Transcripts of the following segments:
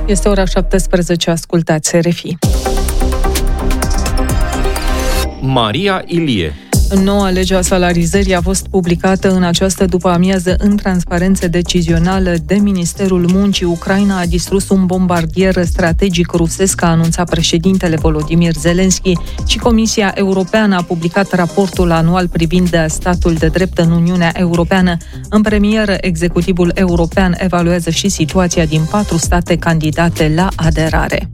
Este ora 17, ascultați RFI. Maria Ilie. Noua lege a salarizării a fost publicată în această după-amiază în transparență decizională de Ministerul Muncii. Ucraina a distrus un bombardier strategic rusesc, a anunțat președintele Volodymyr Zelensky, și Comisia Europeană a publicat raportul anual privind statul de drept în Uniunea Europeană. În premieră, executivul european evaluează și situația din 4 state candidate la aderare.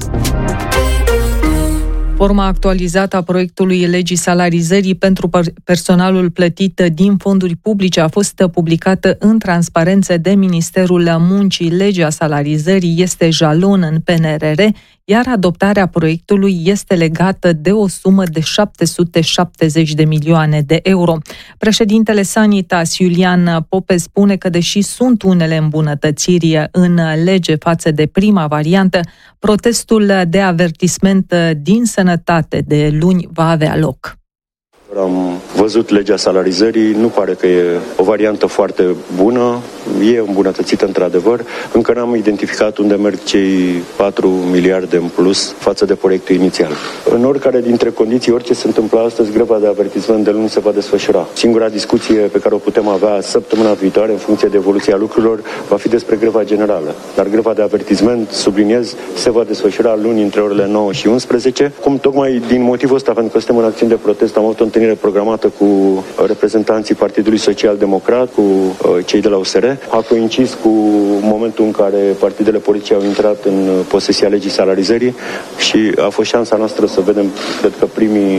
Forma actualizată a proiectului legii salarizării pentru personalul plătit din fonduri publice a fost publicată în transparență de Ministerul Muncii. Legea salarizării este jalon în PNRR, iar adoptarea proiectului este legată de o sumă de 770 de milioane de euro. Președintele Sanitas, Iulian Pope, spune că deși sunt unele îmbunătățiri în lege față de prima variantă, protestul de avertisment din sănătate de luni va avea loc. Am văzut legea salarizării, nu pare că e o variantă foarte bună, e îmbunătățită într-adevăr. Încă n-am identificat unde merg cei 4 miliarde în plus față de proiectul inițial. În oricare dintre condiții, orice se întâmplă astăzi, greva de avertisment de luni se va desfășura. Singura discuție pe care o putem avea săptămâna viitoare, în funcție de evoluția lucrurilor, va fi despre greva generală. Dar greva de avertisment, subliniez, se va desfășura luni între orele 9 și 11. Cum tocmai din motivul ăsta, pentru că suntem în acțiuni de protest, am avut o întâlnire programată cu reprezentanții Partidului Social Democrat, cu cei de la USR. A coincis cu momentul în care partidele politice au intrat în posesia legii salarizării și a fost șansa noastră să vedem, cred că,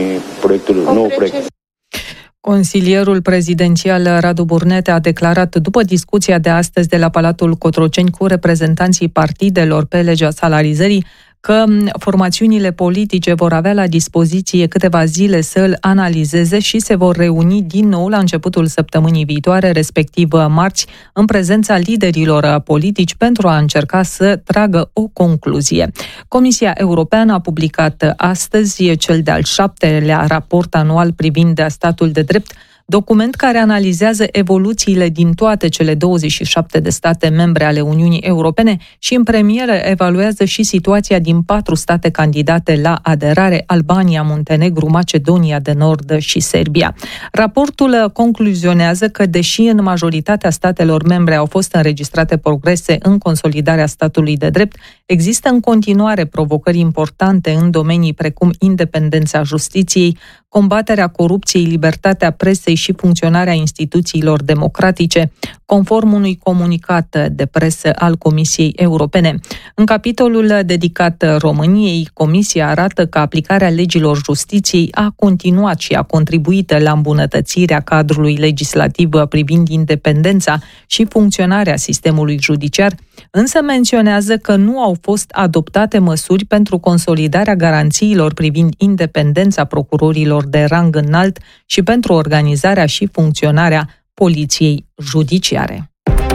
nou proiect. Consilierul prezidențial Radu Burnete a declarat după discuția de astăzi de la Palatul Cotroceni cu reprezentanții partidelor pe legea salarizării că formațiunile politice vor avea la dispoziție câteva zile să îl analizeze și se vor reuni din nou la începutul săptămânii viitoare, respectiv marți, în prezența liderilor politici pentru a încerca să tragă o concluzie. Comisia Europeană a publicat astăzi cel de-al 7-lea raport anual privind statul de drept, document care analizează evoluțiile din toate cele 27 de state membre ale Uniunii Europene și în premieră evaluează și situația din 4 state candidate la aderare: Albania, Muntenegru, Macedonia de Nord și Serbia. Raportul concluzionează că, deși în majoritatea statelor membre au fost înregistrate progrese în consolidarea statului de drept, există în continuare provocări importante în domenii precum independența justiției, combaterea corupției, libertatea presei și funcționarea instituțiilor democratice, conform unui comunicat de presă al Comisiei Europene. În capitolul dedicat României, Comisia arată că aplicarea legilor justiției a continuat și a contribuit la îmbunătățirea cadrului legislativ privind independența și funcționarea sistemului judiciar, însă menționează că nu au fost adoptate măsuri pentru consolidarea garanțiilor privind independența procurorilor de rang înalt și pentru organizarea și funcționarea poliției judiciare.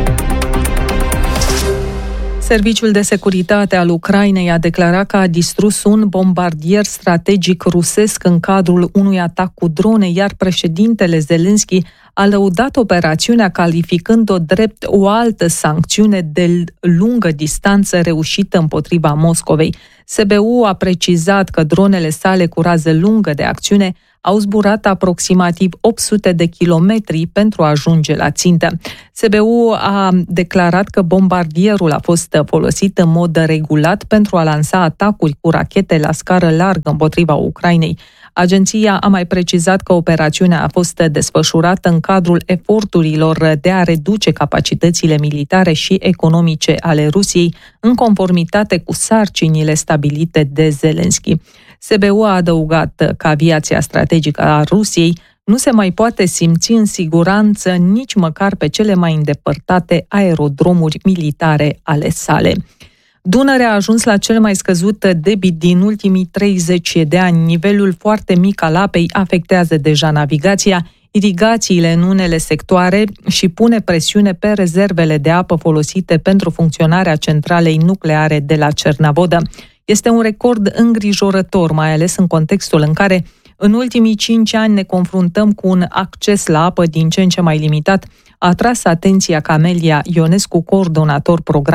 Serviciul de securitate al Ucrainei a declarat că a distrus un bombardier strategic rusesc în cadrul unui atac cu drone, iar președintele Zelensky a lăudat operațiunea, calificând-o drept o altă sancțiune de lungă distanță reușită împotriva Moscovei. SBU a precizat că dronele sale cu rază lungă de acțiune au zburat aproximativ 800 de kilometri pentru a ajunge la țintă. SBU a declarat că bombardierul a fost folosit în mod regulat pentru a lansa atacuri cu rachete la scară largă împotriva Ucrainei. Agenția a mai precizat că operațiunea a fost desfășurată în cadrul eforturilor de a reduce capacitățile militare și economice ale Rusiei, în conformitate cu sarcinile stabilite de Zelensky. SBU a adăugat că aviația strategică a Rusiei nu se mai poate simți în siguranță nici măcar pe cele mai îndepărtate aerodromuri militare ale sale. Dunărea a ajuns la cel mai scăzut debit din ultimii 30 de ani. Nivelul foarte mic al apei afectează deja navigația, irigațiile în unele sectoare și pune presiune pe rezervele de apă folosite pentru funcționarea centralei nucleare de la Cernavodă. Este un record îngrijorător, mai ales în contextul în care în ultimii 5 ani ne confruntăm cu un acces la apă din ce în ce mai limitat, a atras atenția Camelia Ionescu, coordonator programe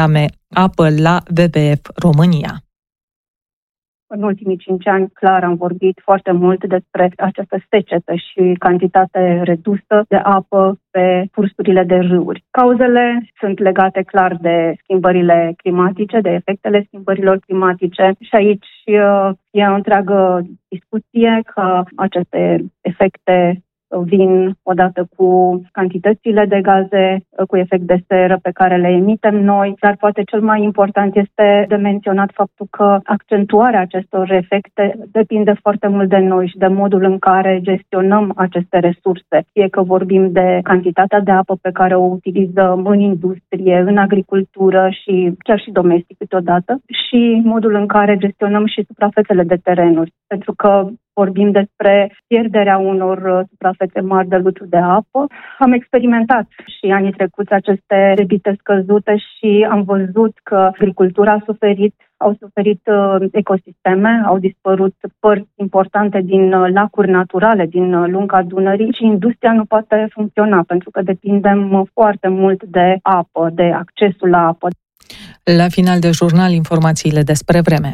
apă la WWF România. În ultimii 5 ani, clar, am vorbit foarte mult despre această secetă și cantitate redusă de apă pe cursurile de râuri. Cauzele sunt legate clar de schimbările climatice, de efectele schimbărilor climatice și aici e o întreagă discuție că aceste efecte vin odată cu cantitățile de gaze cu efect de seră pe care le emitem noi, dar poate cel mai important este de menționat faptul că accentuarea acestor efecte depinde foarte mult de noi și de modul în care gestionăm aceste resurse, fie că vorbim de cantitatea de apă pe care o utilizăm în industrie, în agricultură și chiar și domestic câteodată, și modul în care gestionăm și suprafețele de terenuri, pentru că vorbim despre pierderea unor suprafețe mari de lucru de apă. Am experimentat și anii trecuți aceste debite scăzute și am văzut că agricultura au suferit ecosisteme, au dispărut părți importante din lacuri naturale, din lunga Dunării și industria nu poate funcționa pentru că depindem foarte mult de apă, de accesul la apă. La final de jurnal, informațiile despre vreme.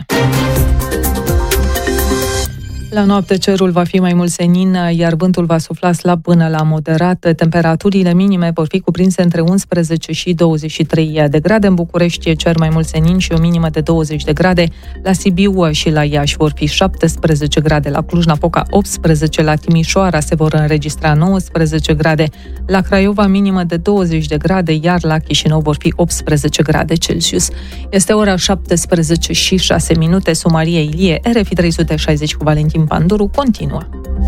La noapte cerul va fi mai mult senin, iar vântul va sufla slab până la moderat. Temperaturile minime vor fi cuprinse între 11 și 23 de grade. În București e cer mai mult senin și o minimă de 20 de grade. La Sibiu și la Iași vor fi 17 grade. La Cluj-Napoca 18, la Timișoara se vor înregistra 19 grade. La Craiova minimă de 20 de grade, iar la Chișinău vor fi 18 grade Celsius. Este ora 17 și 6 minute. Maria Ilie, RFI 360 cu Valentin Panduru continuă.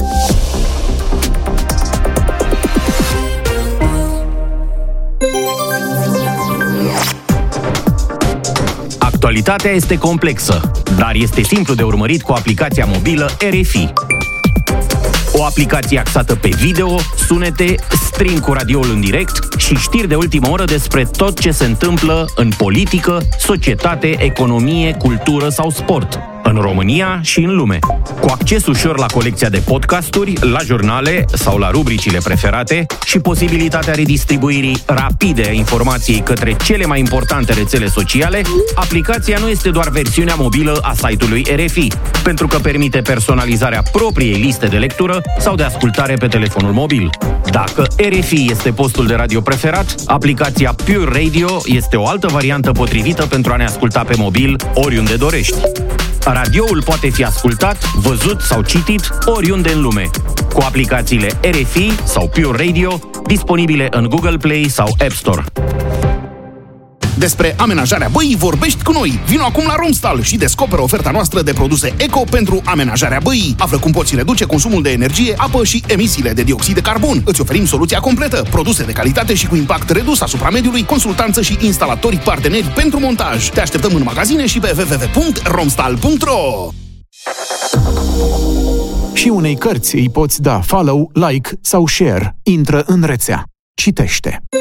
Actualitatea este complexă, dar este simplu de urmărit cu aplicația mobilă RFI. O aplicație axată pe video, sunete, stream cu radioul în direct și știri de ultimă oră despre tot ce se întâmplă în politică, societate, economie, cultură sau sport, în România și în lume. Cu acces ușor la colecția de podcasturi, la jurnale sau la rubricile preferate și posibilitatea redistribuirii rapide a informației către cele mai importante rețele sociale, aplicația nu este doar versiunea mobilă a site-ului RFI, pentru că permite personalizarea propriei liste de lectură sau de ascultare pe telefonul mobil. Dacă RFI este postul de radio preferat, aplicația Pure Radio este o altă variantă potrivită pentru a ne asculta pe mobil oriunde dorești. Radioul poate fi ascultat, văzut sau citit oriunde în lume, cu aplicațiile RFI sau Pure Radio, disponibile în Google Play sau App Store. Despre amenajarea băii vorbești cu noi. Vino acum la Romstal și descoperă oferta noastră de produse eco pentru amenajarea băii. Află cum poți reduce consumul de energie, apă și emisiile de dioxid de carbon. Îți oferim soluția completă, produse de calitate și cu impact redus asupra mediului, consultanță și instalatori parteneri pentru montaj. Te așteptăm în magazine și pe www.romstal.ro. Și unei cărți îi poți da follow, like sau share. Intră în rețea. Citește.